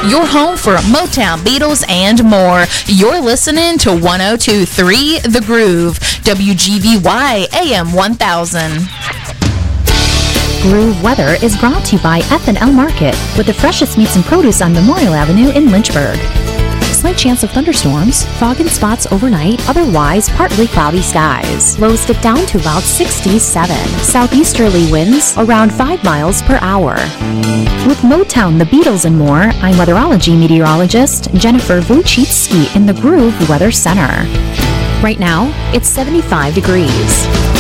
your home for Motown, Beatles, and more. You're listening to 102.3 The Groove, WGVY AM 1000. Groove Weather is brought to you by F&L Market, with the freshest meats and produce on Memorial Avenue in Lynchburg. Slight chance of thunderstorms, fog and spots overnight, otherwise partly cloudy skies. Lows dip down to about 67. Southeasterly winds around 5 miles per hour. With Motown, the Beatles, and more, I'm weatherology meteorologist Jennifer Wojcicki in the Groove Weather Center. Right now, it's 75 degrees.